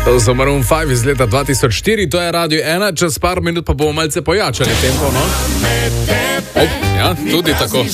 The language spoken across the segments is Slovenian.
To so Maroon 5 iz leta 2004, to je Radio 1, čez par minut pa bomo malce pojačali tempo, no? Ja, tudi tako.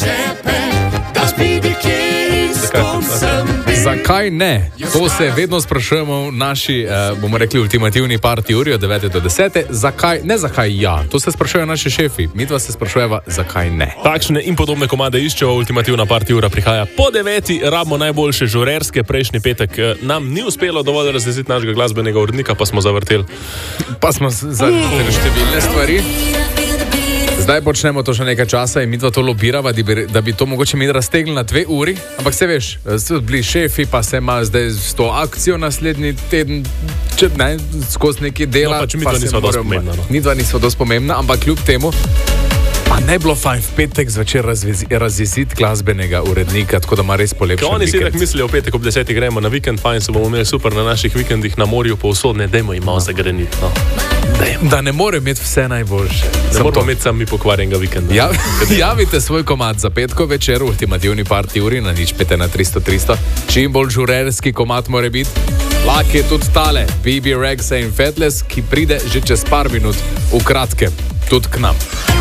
Zakaj ne? To se vedno sprašujemo v naši, bomo rekli, ultimativni party uri od 9 do 10. Zakaj? Ne zakaj ja. To se sprašujejo naši šefi. Mi dva se sprašujeva, zakaj ne. Takšne in podobne komade iščevo, ultimativna party ura prihaja po 9. Rabimo najboljše žurerske. Prejšnji petek nam ni uspelo dovolj razjeziti našega glasbenega urednika, pa smo zavrteli. Pa smo zavrteli številne stvari. Zdaj počnemo to še nekaj časa in mi dva to lobirava, da bi to mogoče mi raztegnili na 2 uri. Ampak se veš, so bili šefi, pa se ima zdaj s to akcijo naslednji teden, če ne, skozi neki dela. No, pač mi dva nismo dosti pomembna. No. Mi dva nismo dosti pomembna, ampak kljub temu, pa ne bilo fajn v petek zvečer razjeziti glasbenega urednika, tako da ima res polepšen vikend. Oni si tako mislijo, v petek ob 10 gremo na vikend, fajn se bomo imeli super na naših vikendih na morju povsod, ne dajmo jim malo zagreniti. No. Da ne more imeti vse najboljše. Ne moramo imeti sami pokvarjenega vikenda. Javite svoj komad za petko večer, ultimativni party uri na 05 na 300. Čim bolj žurerski komad more biti. Lahko je tudi tale, BB Rexha in Fatless, ki pride že čez par minut v kratkem, tudi k nam.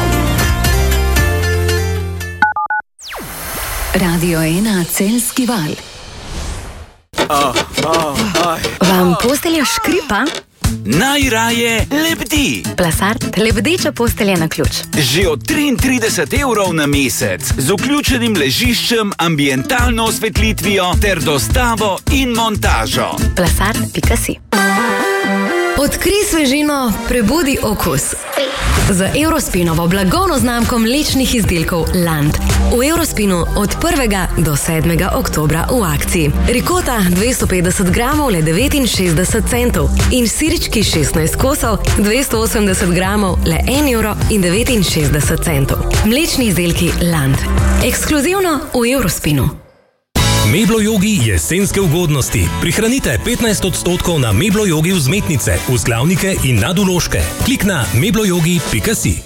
Radio 1 Celjski val. Vam postelja škripa? Najraje lebdi. Plasart, lebdeča postelja na ključ. Že od 33 evrov na mesec, z vključenim ležiščem, ambientalno osvetlitvijo ter dostavo in montažo. Plasart.si. Odkrij svežino, prebudi okus. Z Eurospinovo blagovno znamko mlečnih izdelkov Land. V Eurospinu od 1. do 7. oktobra v akciji. Rikota 250 gramov le 69 centov in sirički 16 kosov 280 gramov le 1,69 €. Mlečni izdelki Land. Ekskluzivno v Eurospinu. Meblo Yogi jesenske ugodnosti. Prihranite 15% na Meblo Yogi vzmetnice, vzglavnike in nadvložke. Klik na mebloyogi.si.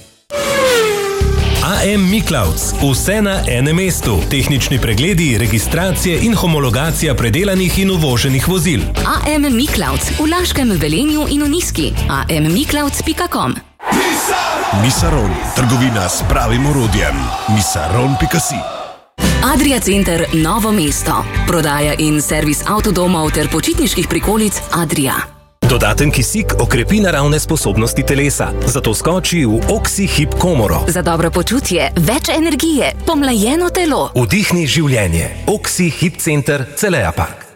AM Miklavc. Vse na enem mestu. Tehnični pregledi, registracije in homologacija predelanih in uvoženih vozil. AM Miklavc v Laškem, Velenju in v Niski. ammiklavc.com. Misaron. Trgovina s pravim orodjem. Misaron.si. Adria Center Novo mesto. Prodaja in servis avtodomov ter počitniških prikolic Adria. Dodaten kisik okrepi naravne sposobnosti telesa, zato skoči v Oxy Hip komoro. Za dobro počutje, več energije, pomlajeno telo. Vdihni življenje. Oxy Hip Center Celeja Park.